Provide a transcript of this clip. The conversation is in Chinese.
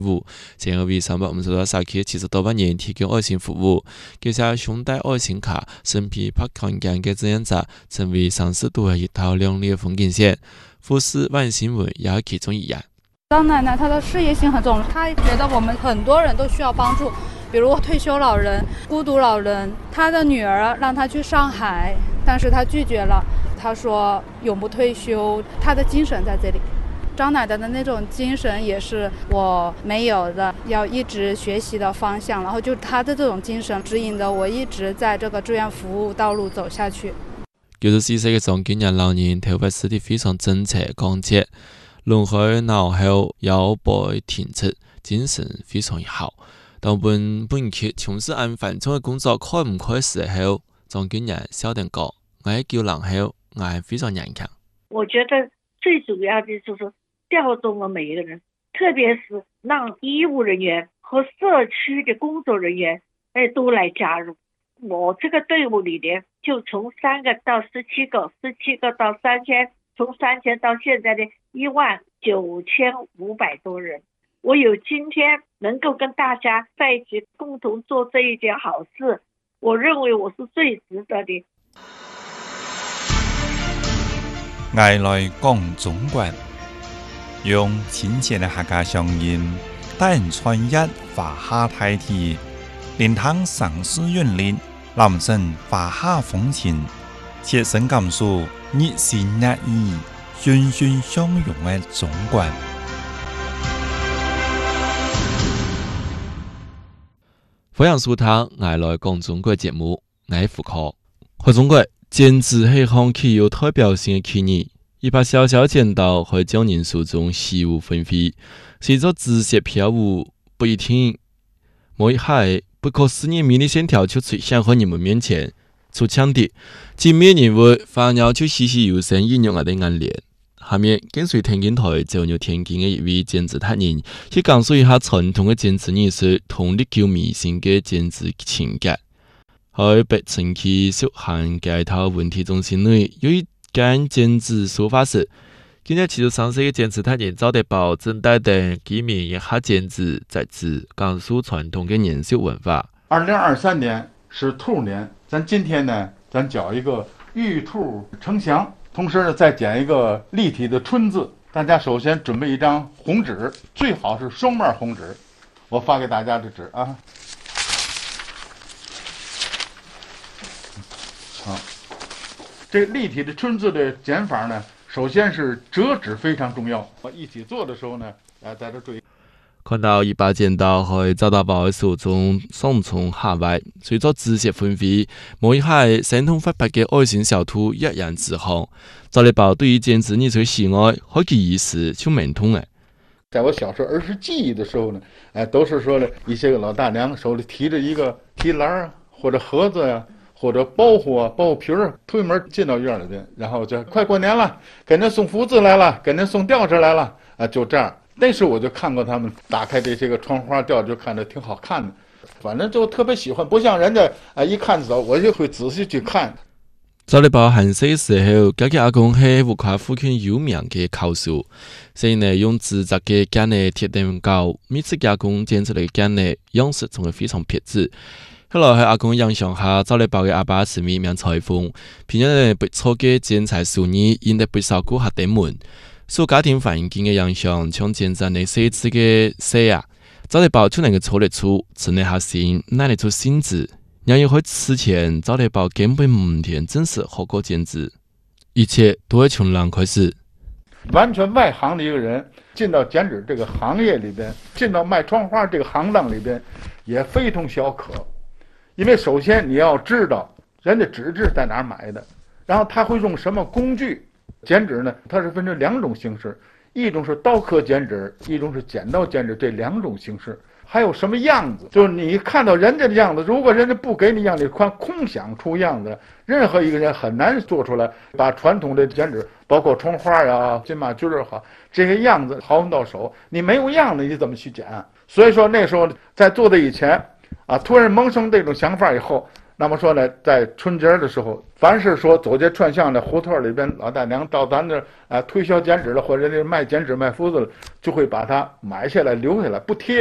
务，前后为350多社区70多万人提供爱心服务。这些胸带爱心卡、身披拍抗干的志愿者，成为上市都的一套亮丽的风景线。富士万新闻也是其中一样。 张奶奶她的事业心很重，她觉得我们很多人都需要帮助，比如退休老人、孤独老人。她的女儿让她去上海，但是她拒绝了。她说永不退休，她的精神在这里。张奶奶的那种精神也是我没有的，要一直学习的方向。然后就她的这种精神指引着我一直在这个志愿服务道路走下去。 94岁的张金阳老人头发梳得非常整齐光洁，轮回脑后腰背挺直，精神非常好。当本期从事按繁重的工作开唔开始后，张金阳笑定讲：我叫人后，我非常坚强。 我觉得最主要的就是调动了每一个人，特别是让医务人员和社区的工作人员都来加入。我这个队伍里面就从3个到17个，17个到3000，从3000到现在的19500多人。我有今天能够跟大家在一起共同做这一件好事，我认为我是最值得的。 爱来讲中国，用亲切的客家乡音，带人穿越华夏大地，连同城市韵律，男生华夏风情，切身感受热情热意、欣欣相融的中国。 欢迎收听《爱来讲中国》节目，我是胡可。在中国，剪纸是一项具有代表性的技艺。一把小小剪刀可以将人手中细物分飞，随着直线飘舞，不一听，某一海不可思议美丽线条就出现在你们面前。出墙的精美人物反而就栩栩如生映入我的眼帘。下面跟随天津台走入天津的一位剪纸达人，去讲述一下传统的剪纸艺术同历久弥新的剪纸情感。在北城区小巷街头问题中心内，有一间剪纸书法室。今天73岁的剪纸达人赵德宝正带等几名一下剪纸在此讲述传统的年兽文化。 2023年是兔年，咱今天呢，咱教一个玉兔呈祥，同时呢，再剪一个立体的春字。大家首先准备一张红纸，最好是双面红纸。我发给大家的纸啊。好，这立体的春字的剪法呢，首先是折纸非常重要。我一起做的时候呢，在这注意。 看到一把剪刀在赵大宝的手中上冲下歪，随着直线纷飞，某一下神通发白的爱心小兔跃然纸上。赵大宝对于剪纸艺术喜爱，好几意思就蛮通哎。 在我小时候儿时记忆的时候呢，都是说的一些个老大娘手里提着一个提篮啊，或者盒子呀、或者包袱啊、包皮儿，推门进到院里边，然后就快过年了，给您送福字来了，给您送吊饰来了就这样。那时候我就看过他们打开这些个窗花吊，就看着挺好看的，反正就特别喜欢，不像人家一看走，我就会仔细去看。 赵大宝很小时候，家阿公是武汉附近有名的烤手，所以呢，用纸扎的剪呢贴得高，每次阿公剪出来的剪呢样式总会非常别致。后来喺阿公印象下，赵大宝的阿爸是名裁缝，平日呢不错嘅剪裁手艺，因得不少顾客登门。受家庭环境的影响，像剪纸的设置的细啊，赵大宝就能够做得出，吃得下心，耐得出性子。然而在此前，赵大宝根本唔曾正式学过剪纸，一切都是从零开始。 完全外行的一个人进到剪纸这个行业里边，进到卖窗花这个行当里边，也非同小可。因为首先你要知道人家纸质在哪儿买的，然后他会用什么工具。剪纸呢，它是分成2种形式，一种是刀刻剪纸，一种是剪刀剪纸，这2种形式。还有什么样子，就是你看到人家的样子，如果人家不给你样子，空想出样子，任何一个人很难做出来，把传统的剪纸，包括窗花呀、金马驹儿哈，这些样子好到手，你没有样子，你怎么去剪？所以说那时候在做的以前突然萌生这种想法以后， 那么说呢，在春节的时候，凡是说走街串巷的胡同里边，老大娘到咱这推销剪纸了，或者卖剪纸卖麸子了，就会把它买下来留下来，不贴。